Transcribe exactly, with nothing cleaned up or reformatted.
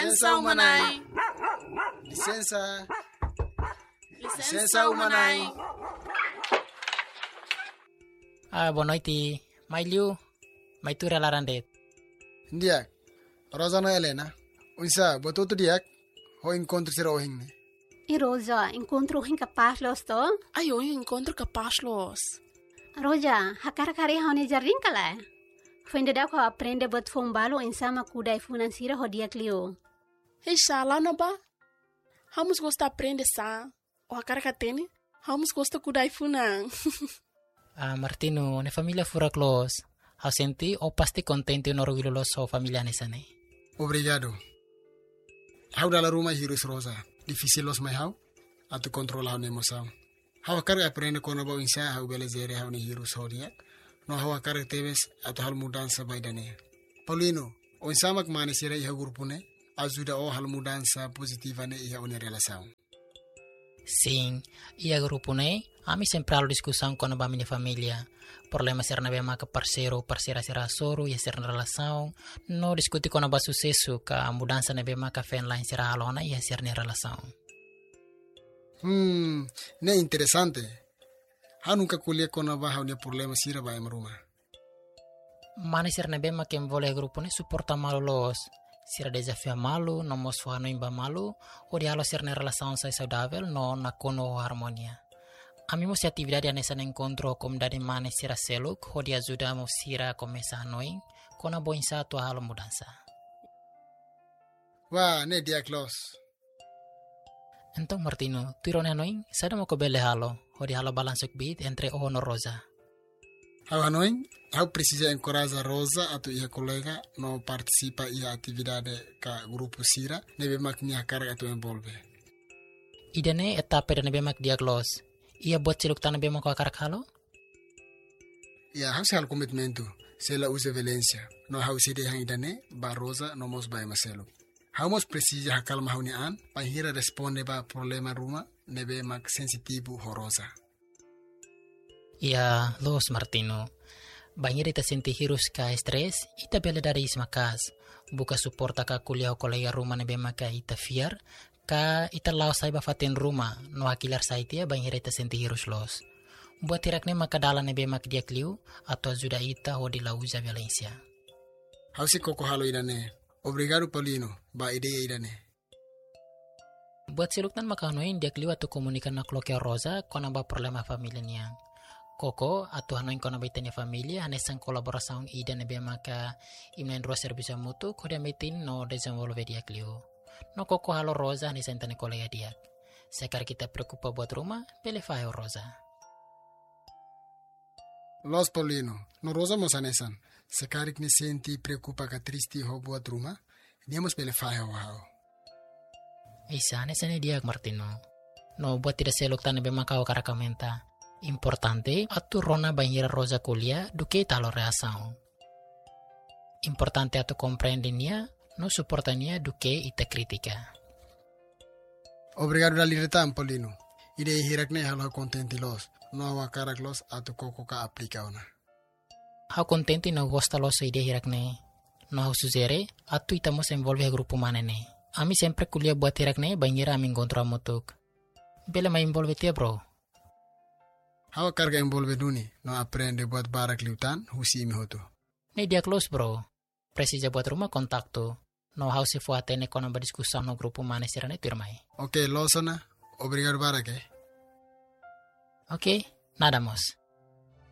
Licença umanai. Licença. Licença umanai. Ah, boa noite. Mailiu, maitura larandet. Ndiak. Rosana Helena. Unsa, botuto diak. Ho encontro sira ohing ne. E Rosa, encontro hin capaz los to? Ai, eu encontro capaz los. Roja, hakar kari haune jarrin kala. Fende da ko aprende bot fombalo insama kuda e financiera ho dia clio. Hei, shala na ba? Vamos gostar aprender sa. O a cara catene, vamos gostar cuidar funan. Ah, Martino, ne familia fura close. Hau senti o pasti contente no orgulho lo so familia nesane. Obrigado. Hau dalla Roma hirus Rosa. Difícil los mai hau. Atu controla hau emoção. Hau kar aprende kono ba insa hau belezere hau ni hirus hodia. No hau kar tebes atu hal mudança baidane. Paulino, o insamak mane sira iha grupo ne. Ajuda o hal mudança positiva ne iha une relação. Sim, ia grupo ne, ami sempre halo discussão com a minha família. Problema ser na bema que parceiro, parceira será soro e ser na relação. No discutir com a sucesso que a mudança na bema que fen lá será alona e ser na relação. Hmm, ne interessante. Ha nunca colhe com a barra ne problema sira ba emruma. Mane ser na bema que envolve grupo ne suporta malo los. Sira desafio malu, no mos no imba malu, o de halo ser na relação sai saudável, no na kono harmonia. Ami se atividade nessa encontro como dari mane sira seluk, o de ajuda mo sira começar noi, com a boinsa tua halo mudança. Wah, ne dia close. Então Martino, tu irone noi, sada mo ko bele halo, o de halo balansuk bit entre o no Rosa. Hau hanoi, hau precisa encorajar Rosa atau ia colega no participa ia atividade ka grupo sira, nebe mak nia carga tu envolve. Idane etapa de nebe mak diaglos. Ia buat ciluk tanah bema ko akarak halo? Ia hau sal komitmentu, sela usa violência. No hau sidi hang idane, ba Rosa no mos ba maselo. Hau mos precisa hakal mahuni an, pa hira responde ba problema ruma, nebe mak sensitivo ho Rosa. Ia, los Martino. Banyak ita senti hirus ka stres, ita bela dari ismakas. Buka suporta ka kuliah kolega rumah nebe maka ita fiar, ka ita lau sai bafatin rumah, no akilar saitia banyak ita senti hirus los. Buat tirakne maka dala nebe mak dia kliu, atau ajuda ita ho di lauza Valencia. Hau si koko halo idane. Obrigado Paulino, ba ideia idane. Buat siluktan maka noin dia kliu atau komunikan na kloke Rosa, kona ba problema familia Koko atau hanoin kona baitanya familia hanesan kolaborasyon ida nebe maka imnen ro servicio mutu kode metin no desenvolve dia klio. No koko halo Rosa hanesan tane kolega dia. Sekar kita preocupa buat rumah, pele fayo Rosa. Los Paulino, no Rosa mos hanesan. Sekarik ni senti preocupa ka tristi ho buat rumah, niamos pele fayo wao. Isa hanesan dia Martino. No buat tidak selok tane be maka o karakamenta. Importante atu rona banhira Rosa kuliah duke talo reação. Importante atu compreendinia, no suportania duke ita kritika. Obrigado da libertad, Paulino. Ide hirakne halo contenti los, no awa karak los atu koko ka aplika ona. Hau contenti no gosta los ide hirakne. No hau suzere, atu itamos envolve grupo manene. Ami sempre kuliah buat hirakne banhira ami encontro amutuk. Bela ma envolve tia bro. Hawa carga envolve duni, no aprende buat barak liutan, husi imi hotu. Ne dia close bro. Precisa buat rumah kontakto. No how se fuate ne kona ba discussão no grupo mane serane turmai. Ok, losona. Obrigado barak eh. Ok, nada mos.